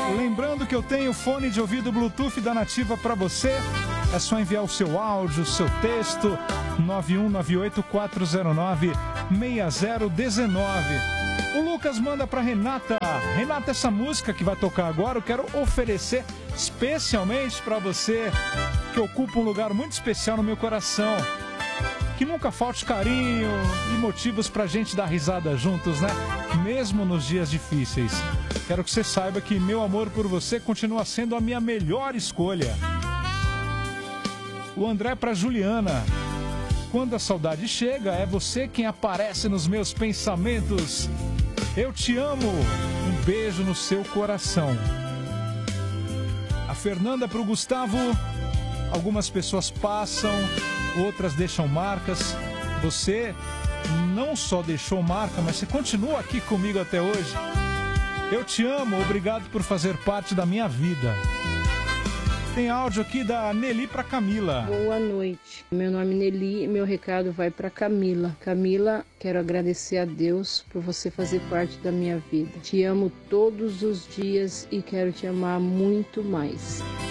Lembrando que eu tenho fone de ouvido Bluetooth da Nativa para você. É só enviar o seu áudio, o seu texto, 91984096019. O Lucas manda para Renata. Renata, essa música que vai tocar agora, eu quero oferecer especialmente para você, que ocupa um lugar muito especial no meu coração. Que nunca falte carinho e motivos pra gente dar risada juntos, né? Mesmo nos dias difíceis. Quero que você saiba que meu amor por você continua sendo a minha melhor escolha. O André pra Juliana. Quando a saudade chega, é você quem aparece nos meus pensamentos. Eu te amo. Um beijo no seu coração. A Fernanda pro Gustavo. Algumas pessoas passam, outras deixam marcas. Você não só deixou marca, mas você continua aqui comigo até hoje. Eu te amo, obrigado por fazer parte da minha vida. Tem áudio aqui da Nelly para Camila. Boa noite, meu nome é Nelly e meu recado vai para Camila. Camila, quero agradecer a Deus por você fazer parte da minha vida. Te amo todos os dias e quero te amar muito mais.